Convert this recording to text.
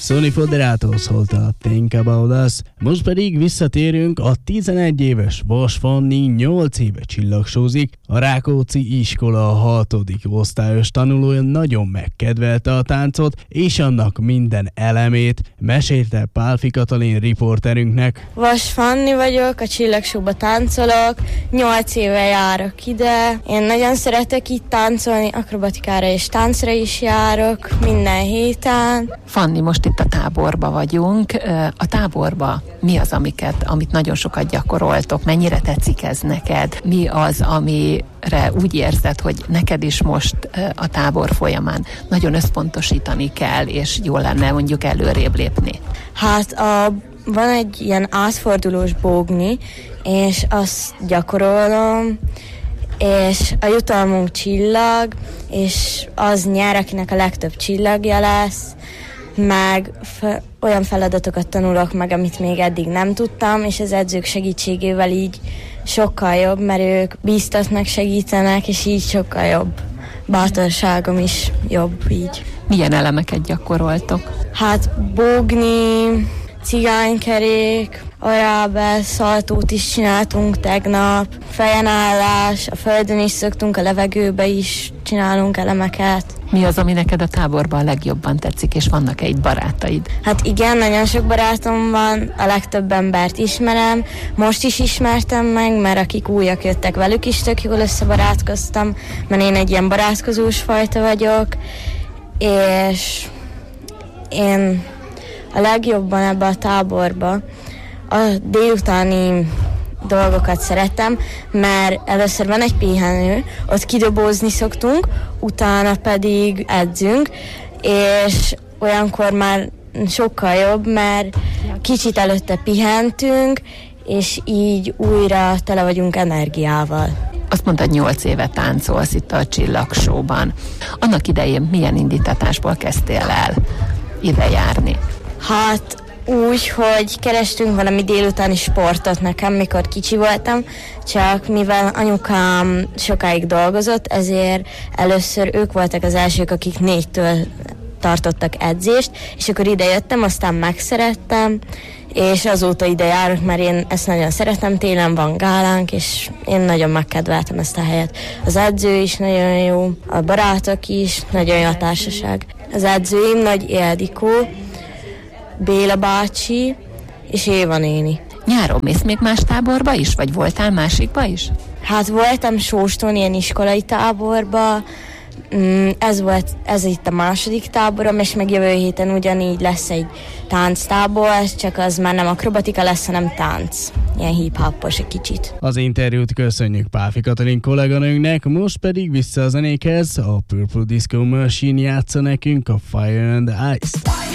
Sonny Foderato szólta Think About Us. Most pedig visszatérünk, a 11 éves Vas Fanni 8 éve csillagsózik. A Rákóczi iskola 6. osztályos tanulója nagyon megkedvelte a táncot, és annak minden elemét, mesélte Pálfi Katalin riporterünknek. Vas Fanni vagyok, a Csillagsóba táncolok, 8 éve járok ide. Én nagyon szeretek itt táncolni, akrobatikára és táncra is járok minden héten. Fanni, most itt a táborba vagyunk. A táborba mi az, amit nagyon sokat gyakoroltok? Mennyire tetszik ez neked? Mi az, amire úgy érzed, hogy neked is most a tábor folyamán nagyon összpontosítani kell, és jó lenne mondjuk előrébb lépni? Hát van egy ilyen átfordulós bógni, és azt gyakorolom, és a jutalmunk csillag, és az nyer, akinek a legtöbb csillagja lesz, meg olyan feladatokat tanulok meg, amit még eddig nem tudtam, és az edzők segítségével így sokkal jobb, mert ők bíztatnak, segítenek, és így sokkal jobb. Bátorságom is jobb így. Milyen elemeket gyakoroltok? Hát bógni, cigánykerék, arábel, szaltót is csináltunk tegnap, fejenállás, a földön is szoktunk, a levegőbe is csinálunk elemeket. Mi az, ami neked a táborban legjobban tetszik, és vannak-e itt barátaid? Hát igen, nagyon sok barátom van, a legtöbb embert ismerem, most is ismertem meg, mert akik újak jöttek, velük is tök jól összebarátkoztam, mert én egy ilyen barátkozós fajta vagyok, és én a legjobban ebbe a táborba a délutáni dolgokat szeretem, mert először van egy pihenő, ott kidobózni szoktunk, utána pedig edzünk, és olyankor már sokkal jobb, mert kicsit előtte pihentünk, és így újra tele vagyunk energiával. Azt mondtad, 8 éve táncolsz itt a Csillagsóban. Annak idején milyen indítatásból kezdtél el ide járni? Hát úgy, hogy kerestünk valami délutáni sportot nekem, mikor kicsi voltam, csak mivel anyukám sokáig dolgozott, ezért először ők voltak az elsők, akik 4-től tartottak edzést, és akkor ide jöttem, aztán megszerettem, és azóta ide járok, mert én ezt nagyon szeretem, télen van gálánk, és én nagyon megkedveltem ezt a helyet. Az edző is nagyon jó, a barátok is, nagyon jó a társaság. Az edzőim Nagy Ildikó, Béla bácsi és Éva néni. Nyáron mész még más táborba is, vagy voltál másikba is? Hát voltam Sóston ilyen iskolai táborba, ez itt a második táborom, és meg jövő héten ugyanígy lesz egy tánctábor, csak az már nem akrobatika lesz, hanem tánc. Ilyen hip-hopos egy kicsit. Az interjút köszönjük Pálfi Katalin kolléganőnknek, most pedig vissza a zenékhez. A Purple Disco Machine játsza nekünk a Fire and Ice.